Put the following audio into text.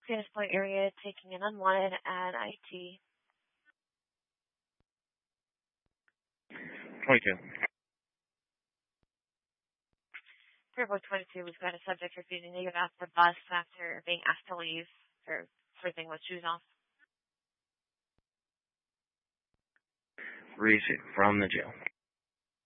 Spanish Point area taking an unwanted and IT. 22. Airport 22, we've got a subject refusing to get off the bus after being asked to leave or sleeping with shoes off. Receive from the jail.